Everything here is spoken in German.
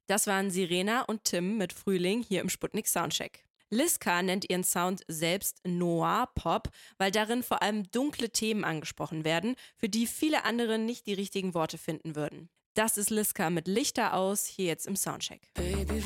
Das waren Sirena und Tim mit Frühling hier im Sputnik Soundcheck. Liska nennt ihren Sound selbst Noir Pop, weil darin vor allem dunkle Themen angesprochen werden, für die viele andere nicht die richtigen Worte finden würden. Das ist Liska mit Lichter aus, hier jetzt im Soundcheck. Baby,